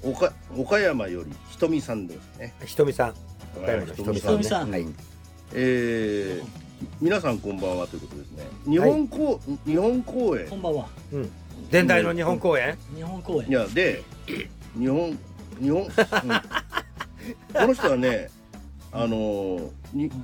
岡山よりひとみさんですね。 ひとみさん、岡山のひひとみさんね。 ひとみさんはい。 皆さんこんばんはということですね。日本公演こんばんは。 現代の日本公演。 日本公演。 いやで日本、この人はね